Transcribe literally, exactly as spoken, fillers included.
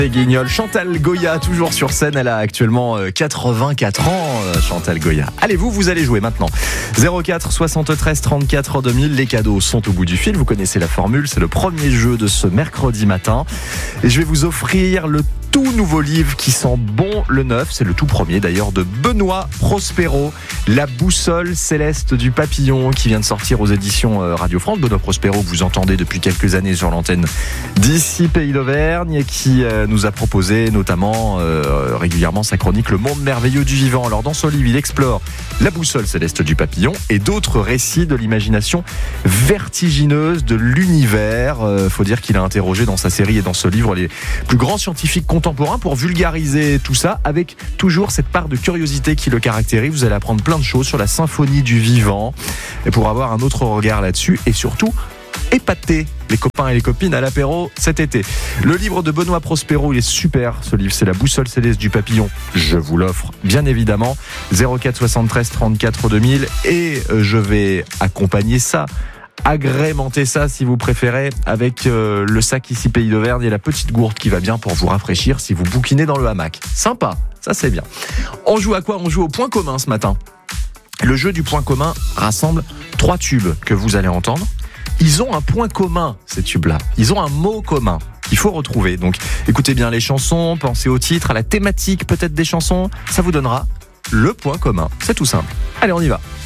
Les Guignols, Chantal Goya, toujours sur scène, elle a actuellement quatre-vingt-quatre ans, Chantal Goya. Allez, vous, vous allez jouer maintenant. zéro quatre soixante-treize trente-quatre deux mille, les cadeaux sont au bout du fil, vous connaissez la formule, c'est le premier jeu de ce mercredi matin. Et je vais vous offrir le tout nouveau livre qui sent bon le neuf, c'est le tout premier d'ailleurs, de Benoît Prospero, La boussole céleste du papillon, qui vient de sortir aux éditions Radio France. Benoît Prospero, que vous entendez depuis quelques années sur l'antenne d'ici Pays d'Auvergne, et qui euh, nous a proposé notamment euh, régulièrement sa chronique Le monde merveilleux du vivant. Alors dans ce livre, il explore la boussole céleste du papillon et d'autres récits de l'imagination vertigineuse de l'univers. Euh, faut dire qu'il a interrogé dans sa série et dans ce livre les plus grands scientifiques contemporain pour vulgariser tout ça avec toujours cette part de curiosité qui le caractérise. Vous allez apprendre plein de choses sur la symphonie du vivant et pour avoir un autre regard là-dessus et surtout épater les copains et les copines à l'apéro cet été. Le livre de Benoît Prospero, il est super ce livre, c'est La boussole céleste du papillon. Je vous l'offre bien évidemment. zéro quatre soixante-treize trente-quatre deux mille et je vais accompagner ça, agrémenter ça si vous préférez avec euh, le sac ici Pays d'Auvergne et la petite gourde qui va bien pour vous rafraîchir si vous bouquinez dans le hamac. Sympa, ça c'est bien. On joue à quoi ? On joue au point commun ce matin. Le jeu du point commun rassemble trois tubes que vous allez entendre. Ils ont un point commun, ces tubes-là. Ils ont un mot commun qu'il faut retrouver. Donc écoutez bien les chansons, pensez au titre, à la thématique peut-être des chansons. Ça vous donnera le point commun. C'est tout simple. Allez, on y va.